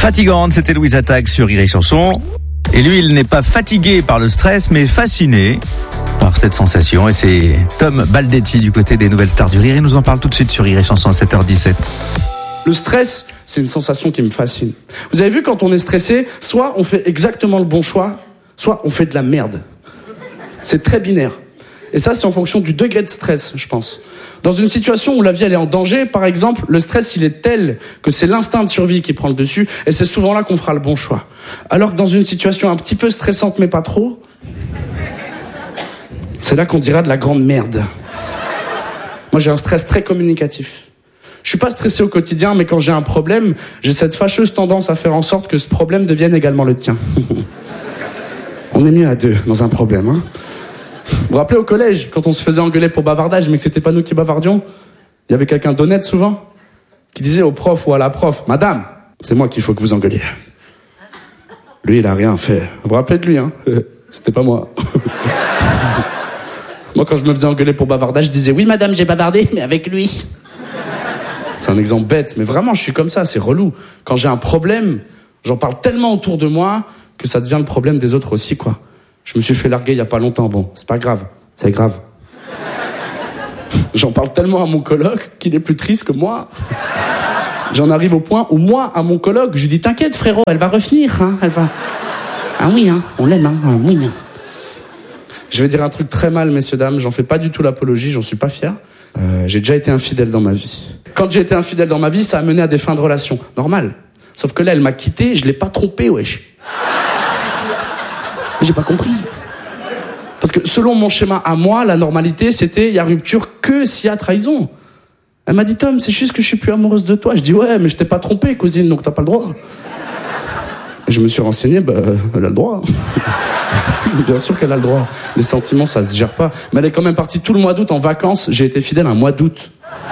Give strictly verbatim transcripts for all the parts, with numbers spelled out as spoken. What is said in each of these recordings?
Fatigante, c'était Louise Attaque sur Rire et Chanson. Et lui, il n'est pas fatigué par le stress, mais fasciné par cette sensation. Et c'est Tom Baldetti du côté des Nouvelles Stars du Rire. Il nous en parle tout de suite sur Rire et Chanson à sept heures dix-sept. Le stress, c'est une sensation qui me fascine. Vous avez vu, quand on est stressé, soit on fait exactement le bon choix, soit on fait de la merde. C'est très binaire. Et ça, c'est en fonction du degré de stress, je pense. Dans une situation où la vie elle est en danger, par exemple, le stress il est tel que c'est l'instinct de survie qui prend le dessus, et c'est souvent là qu'on fera le bon choix. Alors que dans une situation un petit peu stressante mais pas trop, c'est là qu'on dira de la grande merde. Moi j'ai un stress très communicatif. Je suis pas stressé au quotidien, mais quand j'ai un problème, j'ai cette fâcheuse tendance à faire en sorte que ce problème devienne également le tien. On est mieux à deux dans un problème, hein. Vous vous rappelez au collège, quand on se faisait engueuler pour bavardage, mais que c'était pas nous qui bavardions, il y avait quelqu'un d'honnête souvent, qui disait au prof ou à la prof, « Madame, c'est moi qu'il faut que vous engueuliez. » Lui, il a rien fait. Vous vous rappelez de lui, hein? C'était pas moi. Moi, quand je me faisais engueuler pour bavardage, je disais, « Oui, madame, j'ai bavardé, mais avec lui. » C'est un exemple bête, mais vraiment, je suis comme ça, c'est relou. Quand j'ai un problème, j'en parle tellement autour de moi que ça devient le problème des autres aussi, quoi. Je me suis fait larguer il y a pas longtemps. Bon, c'est pas grave. C'est grave. J'en parle tellement à mon coloc qu'il est plus triste que moi. J'en arrive au point où moi, à mon coloc, je lui dis, t'inquiète frérot, elle va revenir, hein, elle va... Ah oui, hein, on l'aime, hein, ah oui, hein. Je vais dire un truc très mal, messieurs, dames, j'en fais pas du tout l'apologie, j'en suis pas fier. Euh, j'ai déjà été infidèle dans ma vie. Quand j'ai été infidèle dans ma vie, ça a mené à des fins de relation. Normal. Sauf que là, elle m'a quitté, je l'ai pas trompé, wesh. J'ai pas compris. Parce que selon mon schéma à moi, la normalité, c'était, il y a rupture que s'il y a trahison. Elle m'a dit, Tom, c'est juste que je suis plus amoureuse de toi. Je dis, ouais, mais je t'ai pas trompé, cousine, donc t'as pas le droit. Je me suis renseigné, bah, elle a le droit. Bien sûr qu'elle a le droit. Les sentiments, ça se gère pas. Mais elle est quand même partie tout le mois d'août en vacances. J'ai été fidèle un mois d'août.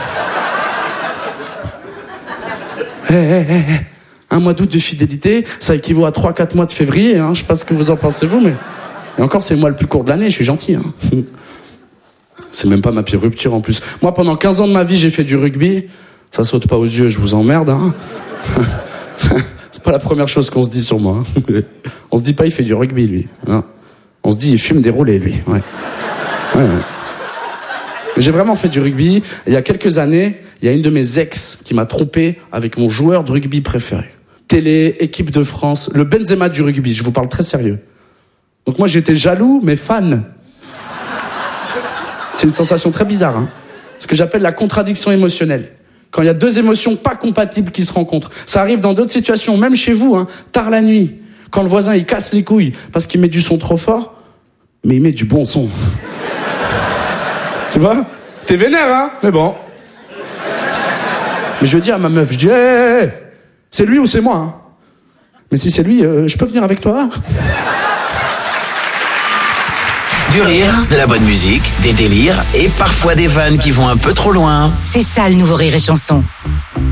Hé, hé, hé, hé. Un mois d'août de fidélité, ça équivaut à trois quatre mois de février, hein. Je sais pas ce que vous en pensez vous, mais... Et encore, c'est le mois le plus court de l'année, je suis gentil, hein. C'est même pas ma pire rupture, en plus. Moi, pendant quinze ans de ma vie, j'ai fait du rugby. Ça saute pas aux yeux, je vous emmerde, hein. C'est pas la première chose qu'on se dit sur moi, hein. On se dit pas, il fait du rugby, lui. Non. On se dit, il fume des roulés, lui. Ouais. Ouais, ouais. J'ai vraiment fait du rugby. Il y a quelques années, il y a une de mes ex qui m'a trompé avec mon joueur de rugby préféré. Télé, équipe de France, le Benzema du rugby, je vous parle très sérieux. Donc moi j'étais jaloux, mais fan. C'est une sensation très bizarre, hein. Ce que j'appelle la contradiction émotionnelle. Quand il y a deux émotions pas compatibles qui se rencontrent. Ça arrive dans d'autres situations, même chez vous, hein, tard la nuit. Quand le voisin il casse les couilles parce qu'il met du son trop fort, mais il met du bon son. Tu vois? T'es vénère, hein? Mais bon. Mais je dis à ma meuf, je dis, hey, c'est lui ou c'est moi, hein? Mais si c'est lui, euh, je peux venir avec toi? Du rire, de la bonne musique, des délires et parfois des vannes qui vont un peu trop loin. C'est ça le nouveau Rire et Chanson.